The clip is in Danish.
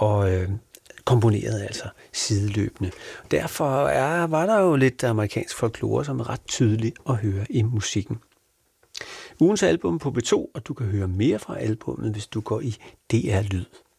og komponeret altså sideløbende. Derfor var der jo lidt amerikansk folklore, som er ret tydeligt at høre i musikken. Ugens album på B2, og du kan høre mere fra albummet, hvis du går i DR Lyd.